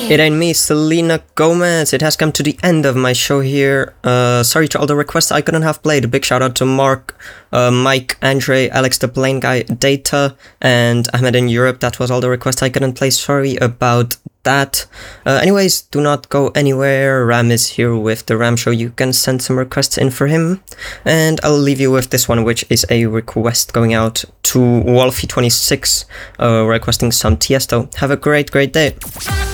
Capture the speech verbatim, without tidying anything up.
It ain't me, Selena Gomez. It has come to the end of my show here. Uh, sorry to all the requests I couldn't have played. A big shout out to Mark, uh, Mike, Andre, Alex the Plane Guy, Data, and Ahmed in Europe. That was all the requests I couldn't play. Sorry about that. Uh, anyways, do not go anywhere. Ram is here with the Ram Show. You can send some requests in for him. And I'll leave you with this one, which is a request going out to Wolfie twenty-six, uh, requesting some Tiesto. Have a great, great day.